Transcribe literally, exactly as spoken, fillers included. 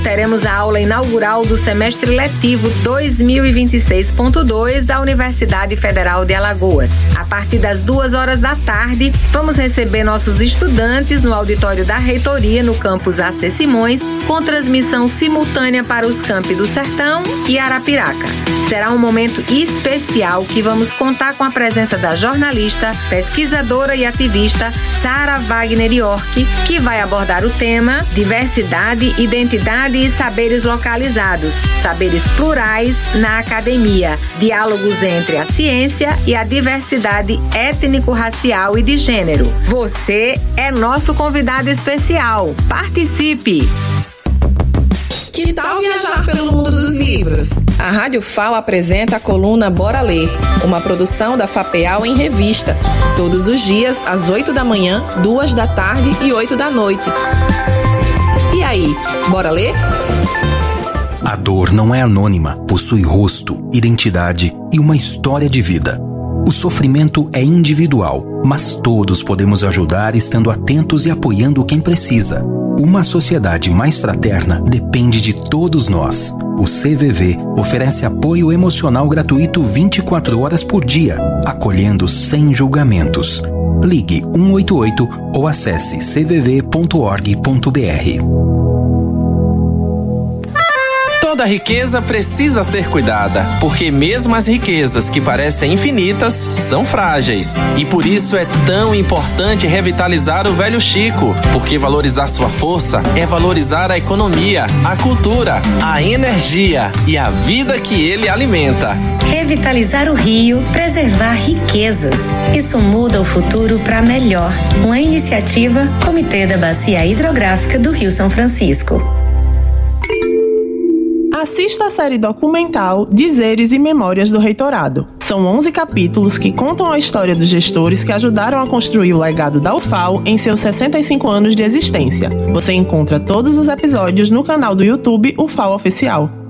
Teremos a aula inaugural do semestre letivo dois mil e vinte e seis ponto dois da Universidade Federal de Alagoas. A partir das duas horas da tarde, vamos receber nossos estudantes no auditório da Reitoria, no campus A C Simões, com transmissão simultânea para os campi do Sertão e Arapiraca. Será um momento especial que vamos contar com a presença da jornalista, pesquisadora e ativista Sara Wagner York, que vai abordar o tema Diversidade, Identidade e Saberes Localizados, Saberes Plurais na Academia, diálogos entre a ciência e a diversidade étnico-racial e de gênero. Você é nosso convidado especial. Participe! Que tal viajar pelo mundo dos livros? A Rádio F A O apresenta a coluna Bora Ler, uma produção da FAPEAL em revista, todos os dias às oito da manhã, duas da tarde e oito da noite. E aí, bora ler? A dor não é anônima, possui rosto, identidade e uma história de vida. O sofrimento é individual, mas todos podemos ajudar estando atentos e apoiando quem precisa. Uma sociedade mais fraterna depende de todos nós. O C V V oferece apoio emocional gratuito vinte e quatro horas por dia, acolhendo sem julgamentos. Ligue um oito oito ou acesse c v v ponto org ponto b r. Toda riqueza precisa ser cuidada, porque mesmo as riquezas que parecem infinitas são frágeis. E por isso é tão importante revitalizar o velho Chico, porque valorizar sua força é valorizar a economia, a cultura, a energia e a vida que ele alimenta. Revitalizar o rio, preservar riquezas. Isso muda o futuro para melhor. Uma iniciativa Comitê da Bacia Hidrográfica do Rio São Francisco. Assista a série documental Dizeres e Memórias do Reitorado. São onze capítulos que contam a história dos gestores que ajudaram a construir o legado da U F A O em seus sessenta e cinco anos de existência. Você encontra todos os episódios no canal do YouTube U F A O Oficial.